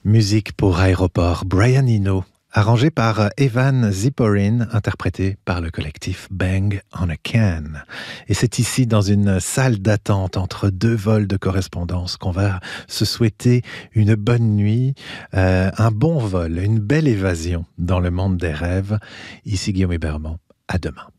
Musique pour aéroport, Brian Eno, arrangé par Evan Ziporyn, interprété par le collectif Bang on a Can. Et c'est ici, dans une salle d'attente entre deux vols de correspondance, qu'on va se souhaiter une bonne nuit, un bon vol, une belle évasion dans le monde des rêves. Ici Guillaume Hébermont, à demain.